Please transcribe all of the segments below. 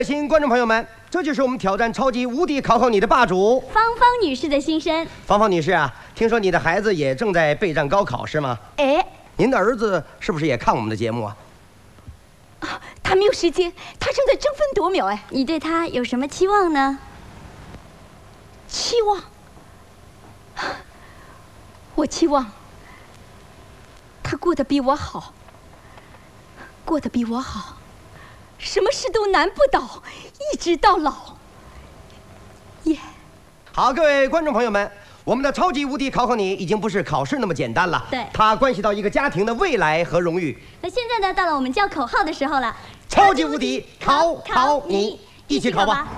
新观众朋友们，这就是我们挑战超级无敌考考你的霸主芳芳女士的心声。 芳芳女士啊，听说你的孩子也正在备战高考是吗？ 哎， 您的儿子是不是也看我们的节目啊？ 他没有时间，他正在争分夺秒。哎， 你对他有什么期望呢？ 期望？我期望他过得比我好，过得比我好。 什么事都难不倒，一直到老。耶！ 好，各位观众朋友们，我们的超级无敌考考你已经不是考试那么简单了， 对， 它关系到一个家庭的未来和荣誉。 那现在呢，到了我们叫口号的时候了。 超级无敌考考你，一起考吧。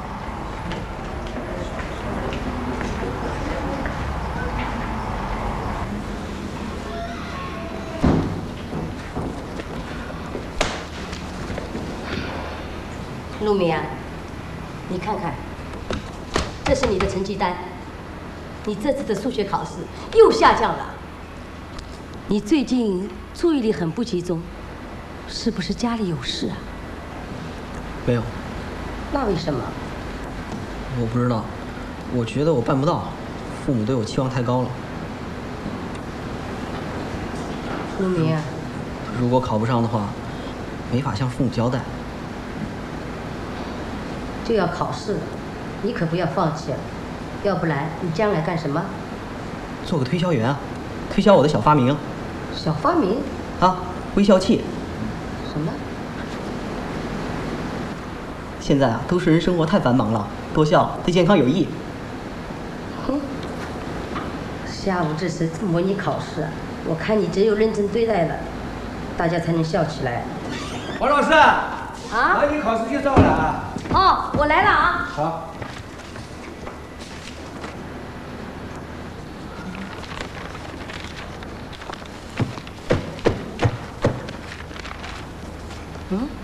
陆明啊，你看看，这是你的成绩单。你这次的数学考试又下降了。你最近注意力很不集中，是不是家里有事啊？ 没有。 那为什么？ 我不知道，我觉得我办不到，父母对我期望太高了。 陆明啊， 如果考不上的话，没法向父母交代。 就要考试了，你可不要放弃了，要不然你将来干什么？ 做个推销员啊，推销我的小发明。 小发明？ 啊，微笑器。 什么？ 现在啊，都市人生活太繁忙了，多笑对健康有益。 哼，下午这是模拟考试，我看你只有认真对待了，大家才能笑起来。 王老师啊，模拟考试就到了啊。 哦，我来了啊！ 好。 嗯。